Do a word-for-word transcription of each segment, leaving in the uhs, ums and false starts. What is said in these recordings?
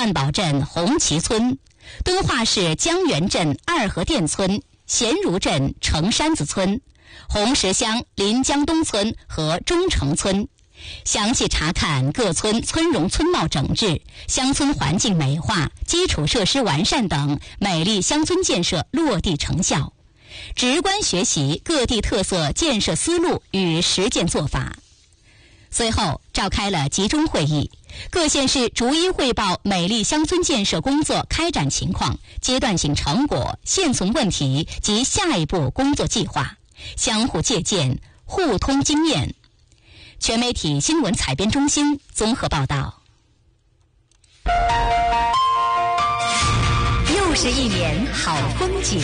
万宝镇红旗村、敦化市江源镇二河店村、咸如镇城山子村、红石乡临江东村和中城村。详细查看各村村容村貌整治、乡村环境美化、基础设施完善等美丽乡村建设落地成效，直观学习各地特色建设思路与实践做法。随后召开了集中会议，各县市逐一汇报美丽乡村建设工作开展情况、阶段性成果、现存问题及下一步工作计划，相互借鉴，互通经验。全媒体新闻采编中心综合报道。又是一年好风景。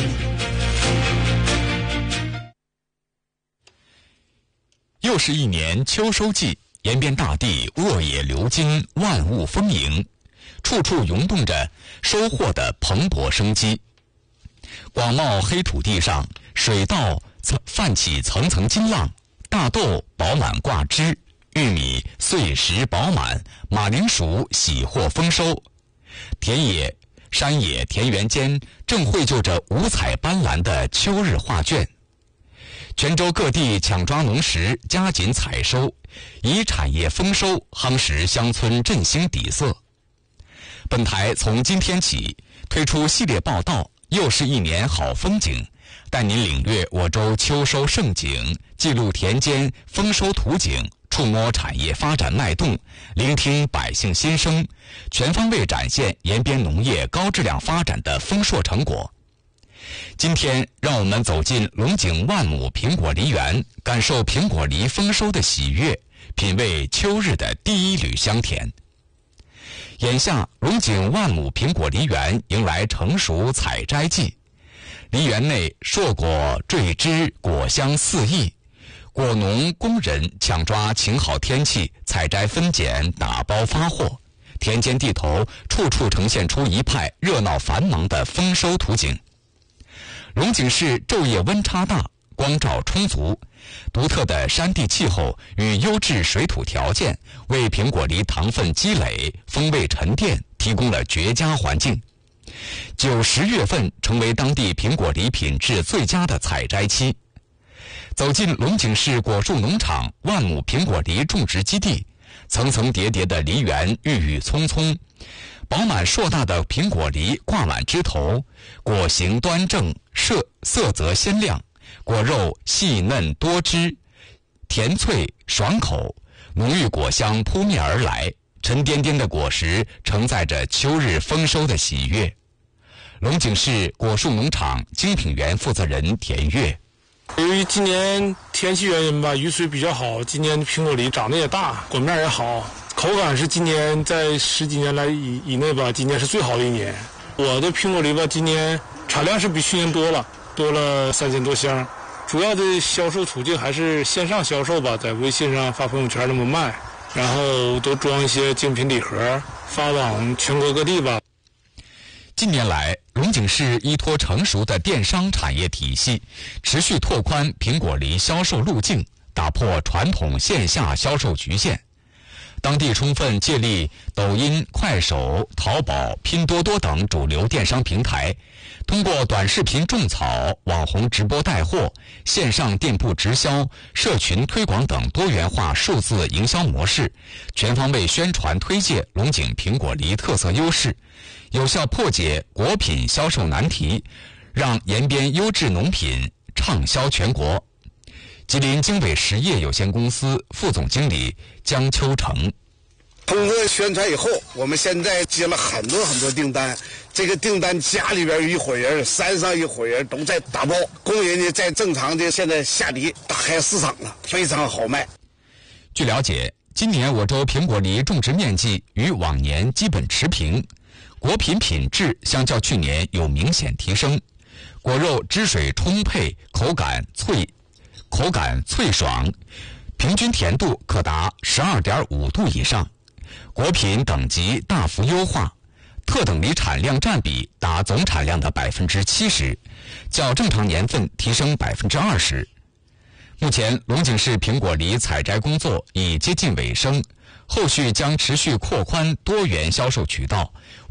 又是一年秋收季，延边大地沃野流金，万物丰盈，处处涌动着收获的蓬勃生机。广袤黑土地上，水稻泛起层层金浪，大豆饱满挂枝，玉米穗实饱满，马铃薯喜获丰收。田野、山野、田园间正绘就着五彩斑斓的秋日画卷。泉州各地抢抓农时，加紧采收，以产业丰收夯实乡村振兴底色。本台从今天起推出系列报道，又是一年好风景，带您领略我州秋收盛景，记录田间丰收图景，触摸产业发展脉动，聆听百姓心声，全方位展现延边农业高质量发展的丰硕成果。今天让我们走进龙井万亩苹果梨园，感受苹果梨丰收的喜悦，品味秋日的第一缕香甜。眼下龙井万亩苹果梨园迎来成熟采摘季，梨园内硕果缀枝，果香四溢，果农工人抢抓晴好天气，采摘分拣，打包发货，田间地头处处呈现出一派热闹繁忙的丰收图景。龙井市昼夜温差大，光照充足，独特的山地气候与优质水土条件为苹果梨糖分积累、风味沉淀提供了绝佳环境。九十月份成为当地苹果梨品质最佳的采摘期。走进龙井市果树农场万亩苹果梨种植基地，层层叠叠的梨园郁郁葱葱，饱满硕大的苹果梨挂满枝头，果形端正，色色泽鲜亮，果肉细嫩多汁，甜脆爽口，浓郁果香扑面而来，沉甸甸的果实承载着秋日丰收的喜悦。龙井市果树农场精品园负责人田悦： 由于今年天气原因吧，雨水比较好，今年的苹果梨长得也大，果面也好，口感是今年在十几年来以以内吧，今年是最好的一年。我的苹果梨吧，今年产量是比去年多了，多了三千多箱。主要的销售途径还是线上销售吧，在微信上发朋友圈那么卖，然后都装一些精品礼盒，发往全国各地吧。 近年来，龙井市依托成熟的电商产业体系，持续拓宽苹果梨销售路径，打破传统线下销售局限。当地充分借力抖音、快手、淘宝、拼多多等主流电商平台，通过短视频种草、网红直播带货、线上店铺直销、社群推广等多元化数字营销模式，全方位宣传推介龙井苹果梨特色优势，有效破解果品销售难题，让延边优质农品畅销全国。吉林经纬实业有限公司副总经理江秋成： 通过宣传以后，我们现在接了很多很多订单，这个订单家里边有一伙人，山上一伙人都在打包，工人呢在正常的现在下梨打开市场了，非常好卖。 据了解，今年我州苹果梨种植面积与往年基本持平，果品品质相较去年有明显提升，果肉汁水充沛，口感脆口感脆爽，平均甜度可达 十二点五 度以上，果品等级大幅优化，特等梨产量占比达总产量的 百分之七十， 较正常年份提升 百分之二十。 目前龙井市苹果梨采摘工作已接近尾声，后续将持续扩宽多元销售渠道，